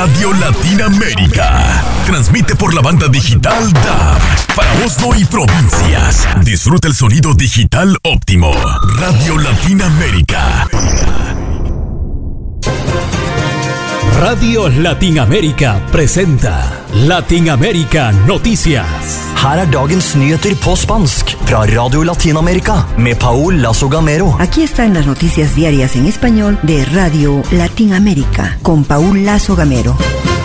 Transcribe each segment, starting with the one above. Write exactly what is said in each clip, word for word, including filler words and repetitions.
Radio Latinoamérica. Transmite por la banda digital D A B para Oslo y provincias. Disfruta el sonido digital óptimo. Radio Latinoamérica. Radio Latinoamérica presenta Latinoamérica Noticias. Her er dagens nyheter på spansk fra Radio Latinoamérica med Paul Lazo Gamero. Aquí están las noticias diarias en español de Radio Latinoamérica con Paul Lazo Gamero.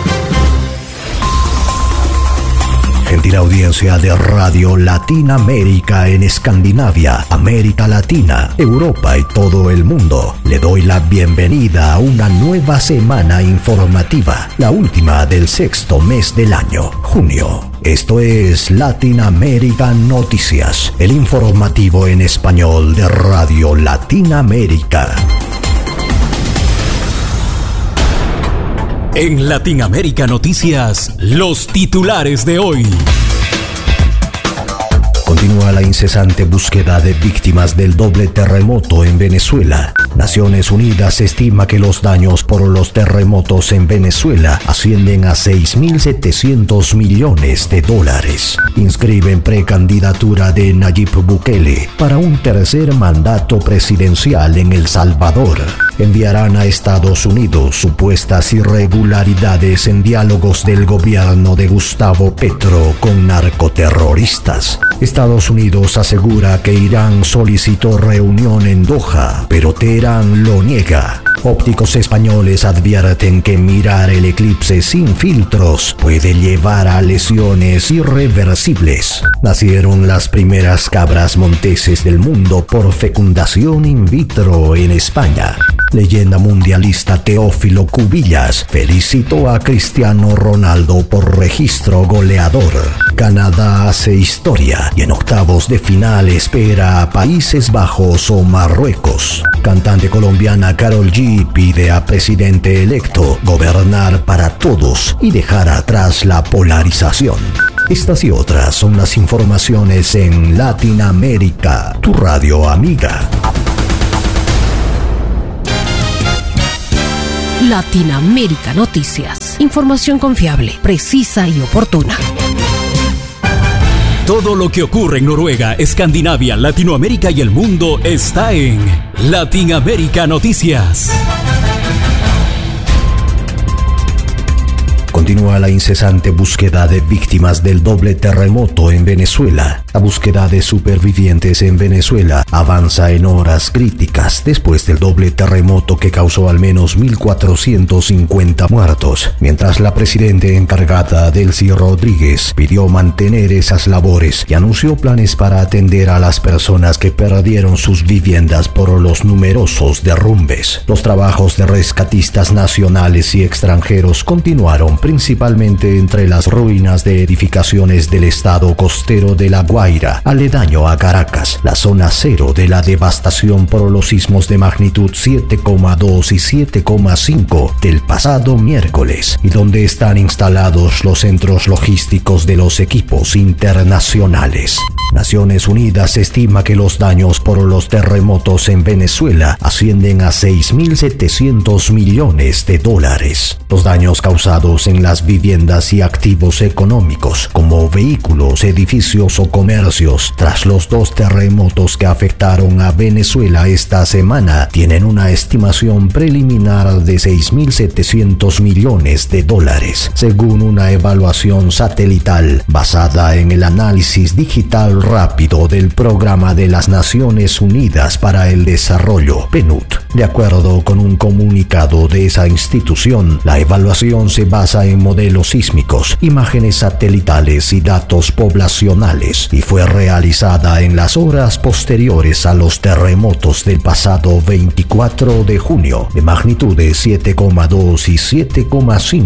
Gentil audiencia de Radio Latinoamérica en Escandinavia, América Latina, Europa y todo el mundo. Le doy la bienvenida a una nueva semana informativa, la última del sexto mes del año, junio. Esto es Latinoamérica Noticias, el informativo en español de Radio Latinoamérica. En Latinoamérica Noticias, los titulares de hoy. Continúa la incesante búsqueda de víctimas del doble terremoto en Venezuela. Naciones Unidas estima que los daños por los terremotos en Venezuela ascienden a seis mil setecientos millones de dólares. Inscriben precandidatura de Nayib Bukele para un tercer mandato presidencial en El Salvador. Enviarán a Estados Unidos supuestas irregularidades en diálogos del gobierno de Gustavo Petro con narcoterroristas. Estados Unidos asegura que Irán solicitó reunión en Doha, pero Teherán lo niega. Ópticos españoles advierten que mirar el eclipse sin filtros puede llevar a lesiones irreversibles. Nacieron las primeras cabras monteses del mundo por fecundación in vitro en España. Leyenda mundialista Teófilo Cubillas felicitó a Cristiano Ronaldo por registro goleador. Canadá hace historia y en octavos de final espera a Países Bajos o Marruecos. Cantante colombiana Karol G pide a presidente electo gobernar para todos y dejar atrás la polarización. Estas y otras son las informaciones en Latinoamérica, tu radio amiga. Latinoamérica Noticias. Información confiable, precisa y oportuna. Todo lo que ocurre en Noruega, Escandinavia, Latinoamérica y el mundo está en Latinoamérica Noticias. Continúa la incesante búsqueda de víctimas del doble terremoto en Venezuela. La búsqueda de supervivientes en Venezuela avanza en horas críticas después del doble terremoto que causó al menos mil cuatrocientos cincuenta muertos, mientras la presidenta encargada Delcy Rodríguez pidió mantener esas labores y anunció planes para atender a las personas que perdieron sus viviendas por los numerosos derrumbes. Los trabajos de rescatistas nacionales y extranjeros continuaron principalmente entre las ruinas de edificaciones del estado costero de La Guaira, aledaño a Caracas, la zona cero de la devastación por los sismos de magnitud siete coma dos y siete coma cinco del pasado miércoles, y donde están instalados los centros logísticos de los equipos internacionales. Naciones Unidas estima que los daños por los terremotos en Venezuela ascienden a seis mil setecientos millones de dólares. Los daños causados en las viviendas y activos económicos, como vehículos, edificios o comercios, tras los dos terremotos que afectaron a Venezuela esta semana, tienen una estimación preliminar de seis mil setecientos millones de dólares, según una evaluación satelital basada en el análisis digital rápido del Programa de las Naciones Unidas para el Desarrollo, P N U D. De acuerdo con un comunicado de esa institución, la evaluación se basa en modelos sísmicos, imágenes satelitales y datos poblacionales, y fue realizada en las horas posteriores a los terremotos del pasado veinticuatro de junio, de magnitudes siete coma dos y siete coma cinco,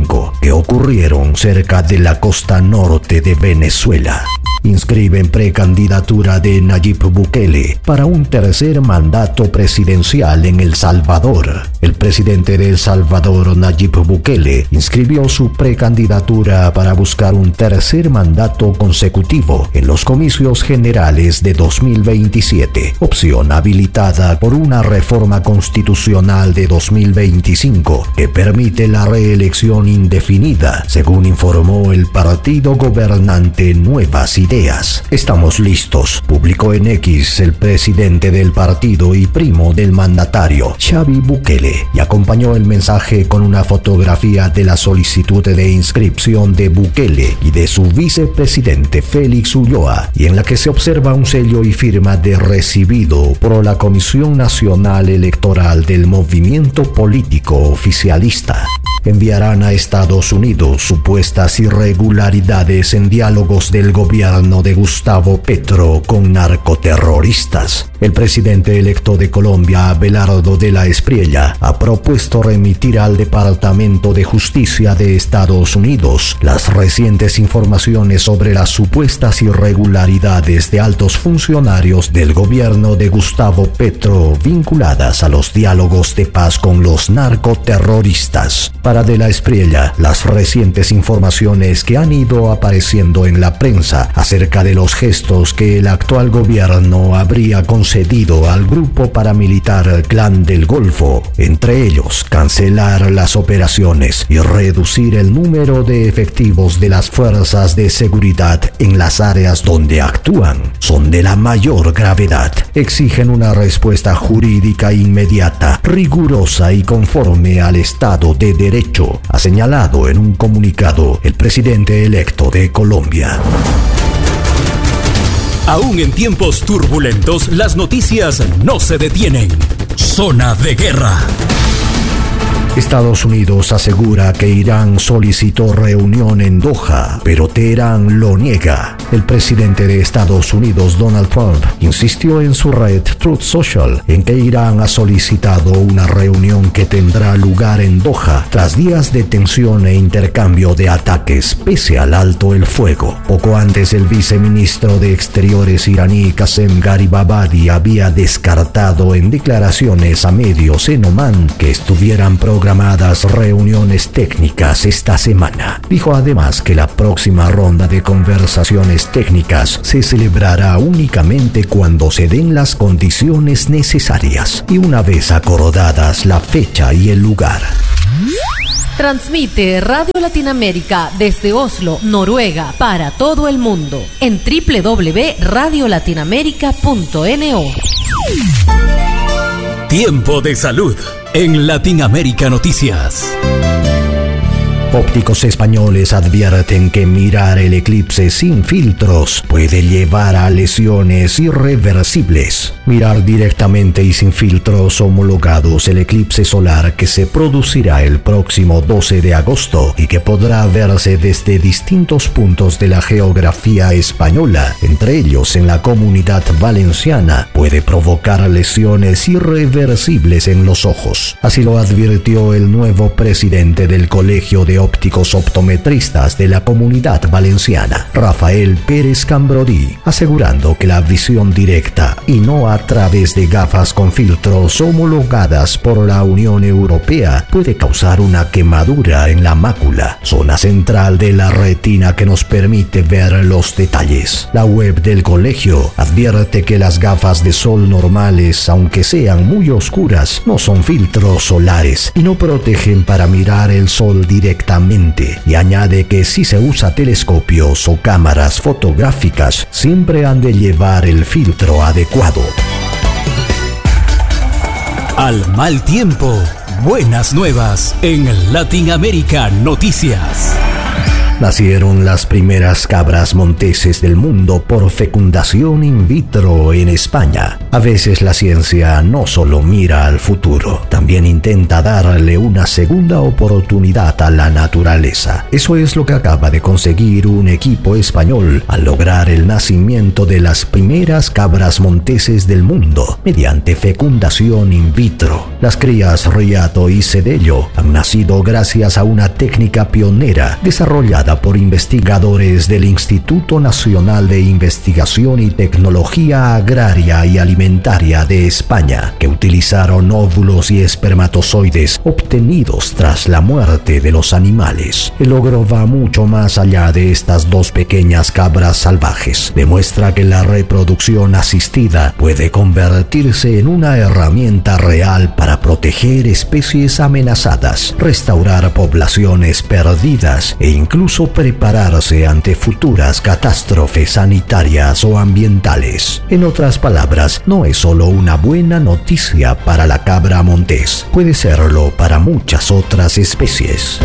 que ocurrieron cerca de la costa norte de Venezuela. Inscriben precandidatura de Nayib Bukele para un tercer mandato presidencial en El Salvador. El presidente de El Salvador, Nayib Bukele, inscribió su precandidatura para buscar un tercer mandato consecutivo en los comicios generales de dos mil veintisiete, opción habilitada por una reforma constitucional de dos mil veinticinco que permite la reelección indefinida, según informó el partido gobernante Nuevas Ideas. Estamos listos, publicó en X el presidente del partido y primo del mandatario, Xavi Bukele, y acompañó el mensaje con una fotografía de la solicitud de inscripción de Bukele y de su vicepresidente Félix Ulloa, y en la que se observa un sello y firma de recibido por la Comisión Nacional Electoral del movimiento político oficialista. Enviarán a Estados Unidos supuestas irregularidades en diálogos del gobierno de Gustavo Petro con narcoterroristas. El presidente electo de Colombia, Abelardo de la Espriella, ha propuesto remitir al Departamento de Justicia de Estados Unidos las recientes informaciones sobre las supuestas irregularidades de altos funcionarios del gobierno de Gustavo Petro vinculadas a los diálogos de paz con los narcoterroristas. Para de la Espriella, las recientes informaciones que han ido apareciendo en la prensa acerca de los gestos que el actual gobierno habría concedido al grupo paramilitar Clan del Golfo, entre ellos cancelar las operaciones y reducir el número de efectivos de las fuerzas de seguridad en las áreas donde actúan, son de la mayor gravedad. Exigen una respuesta jurídica inmediata, rigurosa y conforme al Estado de Derecho, ha señalado en un comunicado el presidente electo de Colombia. Aún en tiempos turbulentos, las noticias no se detienen. Zona de guerra. Estados Unidos asegura que Irán solicitó reunión en Doha, pero Teherán lo niega. El presidente de Estados Unidos, Donald Trump, insistió en su red Truth Social en que Irán ha solicitado una reunión que tendrá lugar en Doha tras días de tensión e intercambio de ataques, pese al alto el fuego. Poco antes, el viceministro de Exteriores iraní, Qasem Garibabadi, había descartado en declaraciones a medios en Omán que estuvieran programadas programadas reuniones técnicas esta semana. Dijo además que la próxima ronda de conversaciones técnicas se celebrará únicamente cuando se den las condiciones necesarias y una vez acordadas la fecha y el lugar. Transmite Radio Latinoamérica desde Oslo, Noruega, para todo el mundo en doble u doble u doble u punto radio latinoamérica punto no. Tiempo de salud en Latinoamérica Noticias. Ópticos españoles advierten que mirar el eclipse sin filtros puede llevar a lesiones irreversibles. Mirar directamente y sin filtros homologados el eclipse solar que se producirá el próximo doce de agosto y que podrá verse desde distintos puntos de la geografía española, entre ellos en la Comunidad Valenciana, puede provocar lesiones irreversibles en los ojos. Así lo advirtió el nuevo presidente del Colegio de Ópticos Optometristas de la Comunidad Valenciana, Rafael Pérez Cambrodí, asegurando que la visión directa y no a través de gafas con filtros homologadas por la Unión Europea puede causar una quemadura en la mácula, zona central de la retina que nos permite ver los detalles. La web del colegio advierte que las gafas de sol normales, aunque sean muy oscuras, no son filtros solares y no protegen para mirar el sol directamente, y añade que si se usa telescopios o cámaras fotográficas, siempre han de llevar el filtro adecuado. Al mal tiempo, buenas nuevas en Latinoamérica Noticias. Nacieron las primeras cabras monteses del mundo por fecundación in vitro en España. A veces la ciencia no solo mira al futuro, también intenta darle una segunda oportunidad a la naturaleza. Eso es lo que acaba de conseguir un equipo español al lograr el nacimiento de las primeras cabras monteses del mundo mediante fecundación in vitro. Las crías Riato y Cedello han nacido gracias a una técnica pionera desarrollada por investigadores del Instituto Nacional de Investigación y Tecnología Agraria y Alimentaria de España, que utilizaron óvulos y espermatozoides obtenidos tras la muerte de los animales. El logro va mucho más allá de estas dos pequeñas cabras salvajes. Demuestra que la reproducción asistida puede convertirse en una herramienta real para proteger especies amenazadas, restaurar poblaciones perdidas e incluso prepararse ante futuras catástrofes sanitarias o ambientales. En otras palabras, no es solo una buena noticia para la cabra montés, puede serlo para muchas otras especies.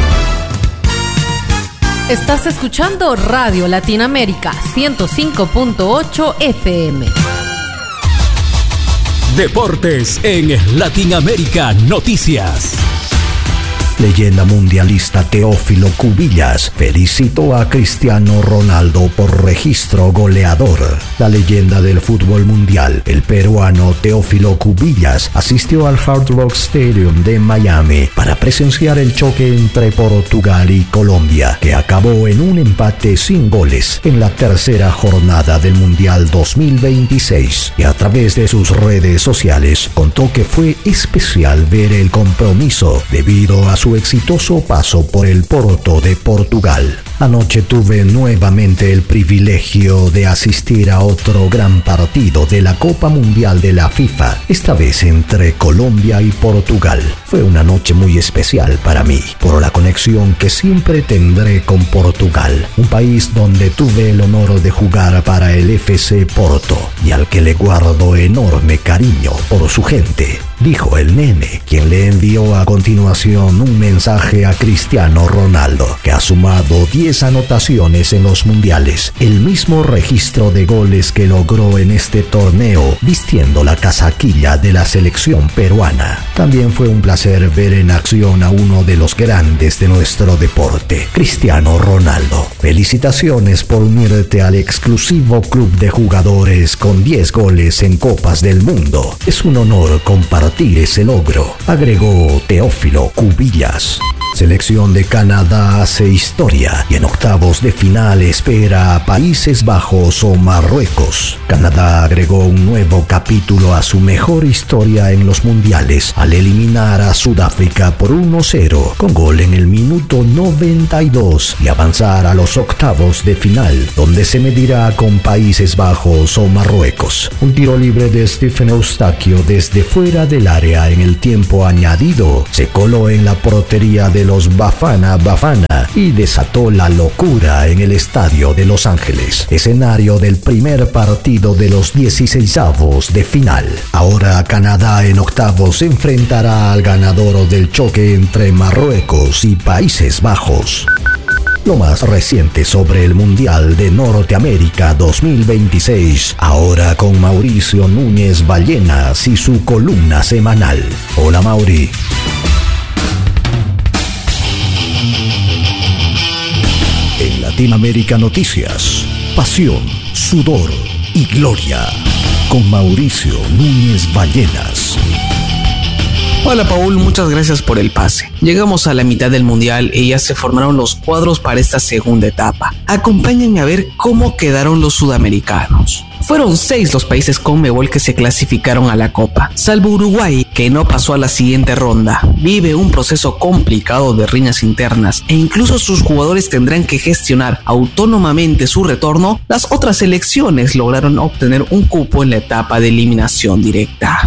Estás escuchando Radio Latinoamérica ciento cinco punto ocho F M. Deportes en Latinoamérica Noticias. Leyenda mundialista Teófilo Cubillas felicitó a Cristiano Ronaldo por registro goleador. La leyenda del fútbol mundial, el peruano Teófilo Cubillas, asistió al Hard Rock Stadium de Miami para presenciar el choque entre Portugal y Colombia, que acabó en un empate sin goles en la tercera jornada del Mundial dos mil veintiséis, y a través de sus redes sociales contó que fue especial ver el compromiso debido a su exitoso paso por el Porto de Portugal. Anoche tuve nuevamente el privilegio de asistir a otro gran partido de la Copa Mundial de la FIFA, esta vez entre Colombia y Portugal. Fue una noche muy especial para mí, por la conexión que siempre tendré con Portugal, un país donde tuve el honor de jugar para el F C Porto y al que le guardo enorme cariño por su gente, dijo el nene, quien le envió a continuación un mensaje a Cristiano Ronaldo, que ha sumado diez anotaciones en los mundiales, el mismo registro de goles que logró en este torneo vistiendo la casaquilla de la selección peruana. También fue un placer ver en acción a uno de los grandes de nuestro deporte, Cristiano Ronaldo. Felicitaciones por unirte al exclusivo club de jugadores con diez goles en Copas del Mundo. Es un honor compartir ese logro, agregó Teófilo Cubillas. Selección de Canadá hace historia y en octavos de final espera a Países Bajos o Marruecos. Canadá agregó un nuevo capítulo a su mejor historia en los mundiales al eliminar a Sudáfrica por uno cero con gol en el minuto noventa y dos y avanzar a los octavos de final, donde se medirá con Países Bajos o Marruecos. Un tiro libre de Stephen Eustaquio desde fuera del área en el tiempo añadido se coló en la portería de los Bafana Bafana y desató la locura en el estadio de Los Ángeles, escenario del primer partido de los dieciseisavos de final. Ahora Canadá en octavos enfrentará al ganador del choque entre Marruecos y Países Bajos. Lo más reciente sobre el Mundial de Norteamérica dos mil veintiséis, ahora con Mauricio Núñez Ballenas y su columna semanal. Hola Mauri. En Latinoamérica Noticias, pasión, sudor y gloria, con Mauricio Núñez Ballenas. Hola Paul, muchas gracias por el pase. Llegamos a la mitad del mundial y ya se formaron los cuadros para esta segunda etapa. Acompáñenme a ver cómo quedaron los sudamericanos. Fueron seis los países CONMEBOL que se clasificaron a la Copa, salvo Uruguay, que no pasó a la siguiente ronda. Vive un proceso complicado de riñas internas e incluso sus jugadores tendrán que gestionar autónomamente su retorno. Las otras selecciones lograron obtener un cupo en la etapa de eliminación directa.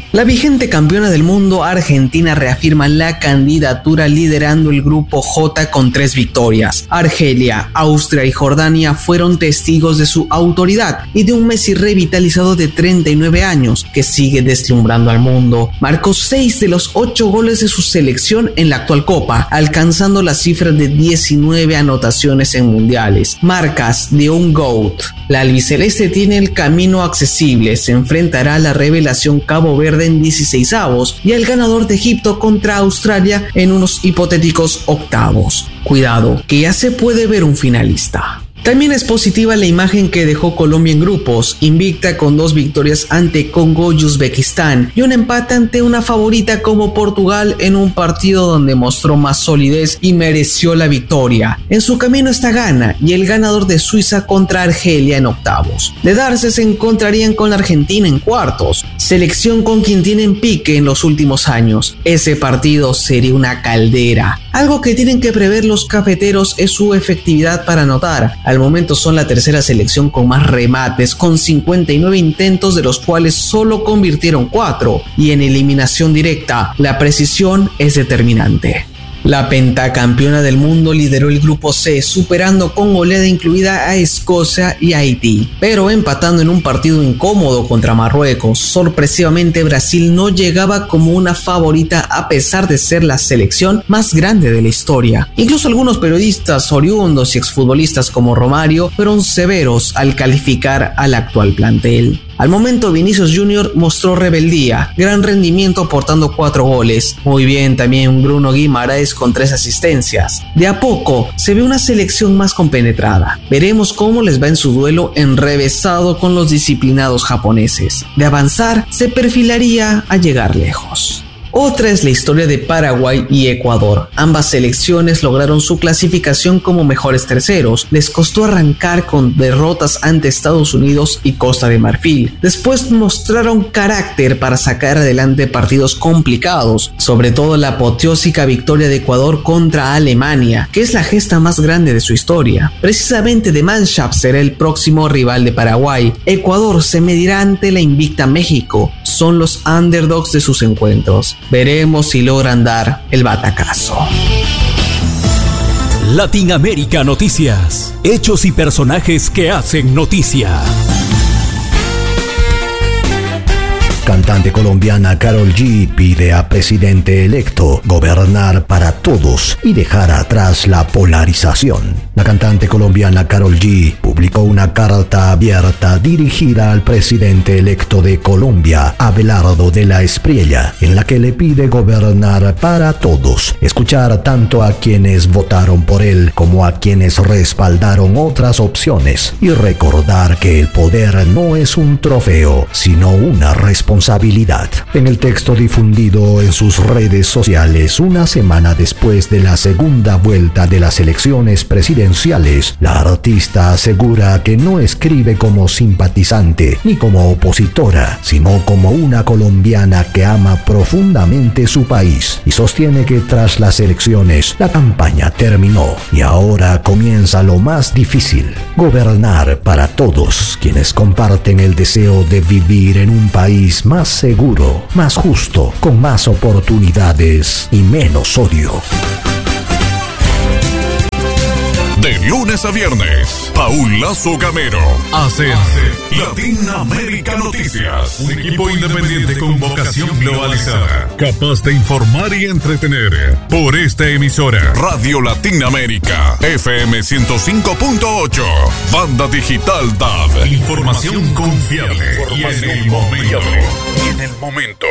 La vigente campeona del mundo, Argentina, reafirma la candidatura liderando el grupo J con tres victorias. Argelia, Austria y Jordania fueron testigos de su autoridad y de un Messi revitalizado de treinta y nueve años que sigue deslumbrando al mundo. Marcó seis de los ocho goles de su selección en la actual Copa, alcanzando la cifra de diecinueve anotaciones en mundiales, marcas de un GOAT. La albiceleste tiene el camino accesible, se enfrentará a la revelación Cabo Verde en dieciseisavos y el ganador de Egipto contra Australia en unos hipotéticos octavos. Cuidado, que ya se puede ver un finalista. También es positiva la imagen que dejó Colombia en grupos, invicta con dos victorias ante Congo y Uzbekistán y un empate ante una favorita como Portugal en un partido donde mostró más solidez y mereció la victoria. En su camino está Ghana y el ganador de Suiza contra Argelia en octavos. De darse, se encontrarían con la Argentina en cuartos, selección con quien tienen pique en los últimos años. Ese partido sería una caldera. Algo que tienen que prever los cafeteros es su efectividad para anotar. Al momento son la tercera selección con más remates, con cincuenta y nueve intentos, de los cuales solo convirtieron cuatro, y en eliminación directa, la precisión es determinante. La pentacampeona del mundo lideró el grupo C, superando con goleada incluida a Escocia y Haití, pero empatando en un partido incómodo contra Marruecos. Sorpresivamente, Brasil no llegaba como una favorita a pesar de ser la selección más grande de la historia. Incluso algunos periodistas oriundos y exfutbolistas como Romario fueron severos al calificar al actual plantel. Al momento, Vinicius Junior mostró rebeldía, gran rendimiento aportando cuatro goles. Muy bien también Bruno Guimaraes con tres asistencias. De a poco se ve una selección más compenetrada. Veremos cómo les va en su duelo enrevesado con los disciplinados japoneses. De avanzar, se perfilaría a llegar lejos. Otra es la historia de Paraguay y Ecuador. Ambas selecciones lograron su clasificación como mejores terceros. Les costó arrancar con derrotas ante Estados Unidos y Costa de Marfil. Después mostraron carácter para sacar adelante partidos complicados, sobre todo la apoteósica victoria de Ecuador contra Alemania, que es la gesta más grande de su historia. Precisamente The Mannschaft será el próximo rival de Paraguay. Ecuador se medirá ante la invicta México. Son los underdogs de sus encuentros. Veremos si logran dar el batacazo. Latinoamérica Noticias. Hechos y personajes que hacen noticia. Cantante colombiana Karol G pide a presidente electo gobernar para todos y dejar atrás la polarización. La cantante colombiana Karol G publicó una carta abierta dirigida al presidente electo de Colombia, Abelardo de la Espriella, en la que le pide gobernar para todos, escuchar tanto a quienes votaron por él como a quienes respaldaron otras opciones y recordar que el poder no es un trofeo, sino una responsabilidad. En el texto difundido en sus redes sociales una semana después de la segunda vuelta de las elecciones presidenciales, la artista asegura que no escribe como simpatizante ni como opositora, sino como una colombiana que ama profundamente su país, y sostiene que tras las elecciones la campaña terminó y ahora comienza lo más difícil: gobernar para todos quienes comparten el deseo de vivir en un país más seguro, más justo, con más oportunidades y menos odio. De lunes a viernes, Paul Lazo Gamero hace Latinoamérica Noticias. Un equipo independiente con vocación globalizada, capaz de informar y entretener. Por esta emisora, Radio Latinoamérica, F M ciento cinco punto ocho, Banda Digital D A B. Información confiable y en el momento. Y en el momento.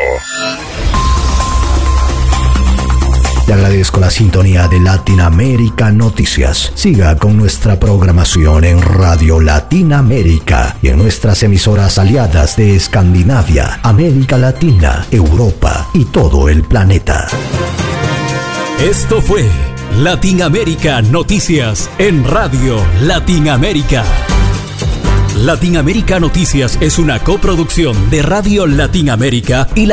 Le agradezco la sintonía de Latinoamérica Noticias. Siga con nuestra programación en Radio Latinoamérica y en nuestras emisoras aliadas de Escandinavia, América Latina, Europa y todo el planeta. Esto fue Latinoamérica Noticias en Radio Latinoamérica. Latinoamérica Noticias es una coproducción de Radio Latinoamérica y la